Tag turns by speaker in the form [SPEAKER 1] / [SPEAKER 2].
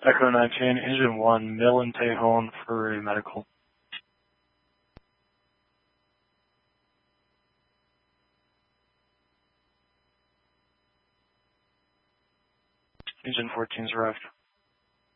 [SPEAKER 1] Echo 19, Engine 1, Millen Tejon for medical. Engine 14's arrived.